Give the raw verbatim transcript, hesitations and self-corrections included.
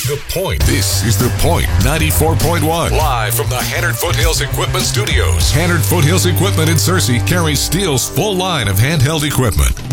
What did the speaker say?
The Point. This is The Point ninety-four point one. Live from the Hannard Foothills Equipment Studios. Hannard Foothills Equipment in Searcy carries Steele's full line of handheld equipment.